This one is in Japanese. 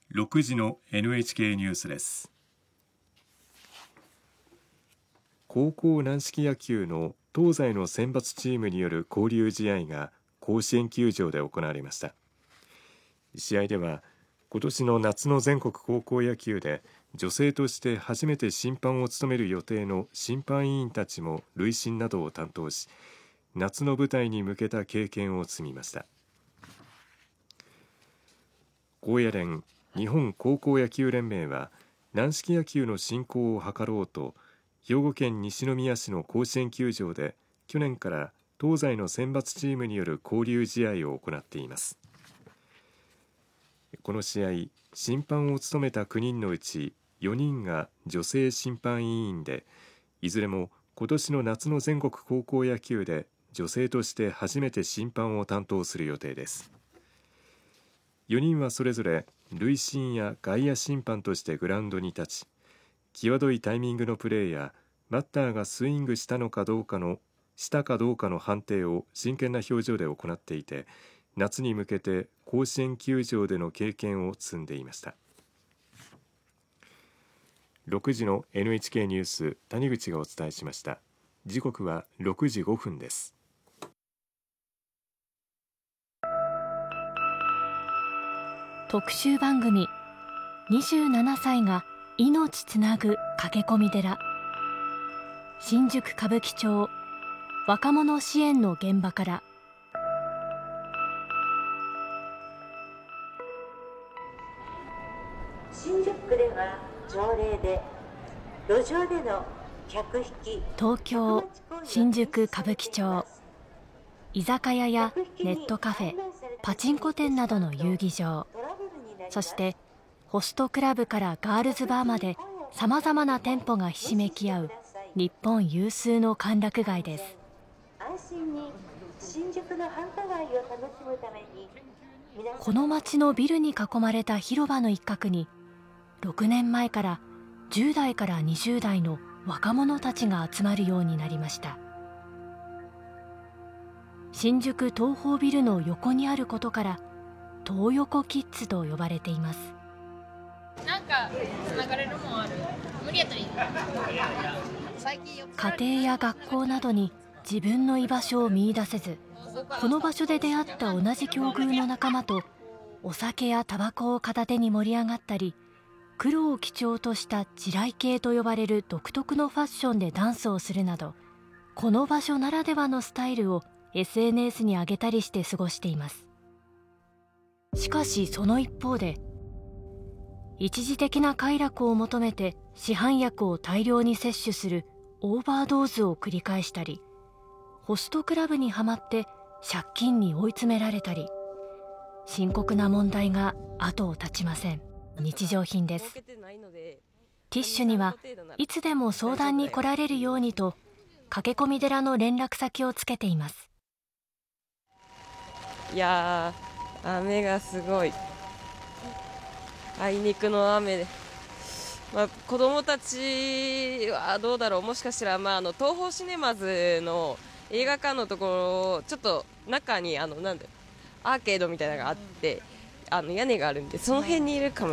6時の NHK ニュースです。高校軟式野球の東西の選抜チームによる交流試合が甲子園球場で行われました。試合では今年の夏の全国高校野球で女性として初めて審判を務める予定の審判委員たちも塁審などを担当し、夏の舞台に向けた経験を積みました。高野連日本高校野球連盟は軟式野球の振興を図ろうと、兵庫県西宮市の甲子園球場で去年から東西の選抜チームによる交流試合を行っています。この試合、審判を務めた9人のうち4人が女性審判委員で、いずれも今年の夏の全国高校野球で女性として初めて審判を担当する予定です。4人はそれぞれ塁審や外野審判としてグラウンドに立ち、際どいタイミングのプレーやバッターがスイングしたかどうかの判定を真剣な表情で行っていて、夏に向けて甲子園球場での経験を積んでいました。6時の NHK ニュース、谷口がお伝えしました。時刻は6時5分です。 特集番組、27歳が命つなぐ駆け込み寺。新宿歌舞伎町若者支援の現場から。 新宿区では条例で路上での客引き。 東京新宿歌舞伎町、居酒屋やネットカフェ、パチンコ店などの遊技場、そしてホストクラブからガールズバーまでさまざまな店舗がひしめき合う日本有数の歓楽街です。 安心に新宿の繁華街を楽しむために、 この街のビルに囲まれた広場の一角に、6年前から10代から20代の若者たちが集まるようになりました。新宿東宝ビルの横にあることから東横キッズと呼ばれています。 なんかつながれるもんある？無理やったらいい。 家庭や学校などに自分の居場所を見出せず、この場所で出会った同じ境遇の仲間とお酒やタバコを片手に盛り上がったり、黒を基調とした地雷系と呼ばれる独特のファッションでダンスをするなど、この場所ならではのスタイルを SNS に上げたりして過ごしています。しかしその一方で、一時的な快楽を求めて市販薬を大量に摂取するオーバードーズを繰り返したり、ホストクラブにはまって借金に追い詰められたり、深刻な問題が後を絶ちません。日常品です。ティッシュにはいつでも相談に来られるようにと、駆け込み寺の連絡先をつけています。 いやー、雨がすごい。あいにくの雨で、子供たちはどうだろう。もしかしたら、東宝シネマズの映画館のところ、ちょっと中にアーケードみたいなのがあって、屋根があるんで、その辺にいるかも